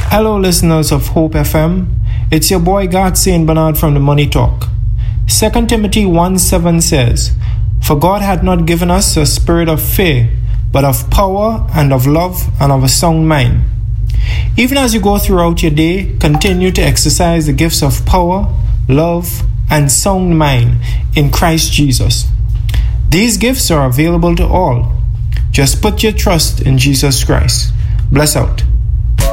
Hello, listeners of Hope FM. It's your boy God St. Bernard from the Money Talk. 2 Timothy 1:7 says, "For God hath not given us a spirit of fear, but of power and of love and of a sound mind." Even as you go throughout your day, continue to exercise the gifts of power, love, and sound mind in Christ Jesus. These gifts are available to all. Just put your trust in Jesus Christ. Bless out.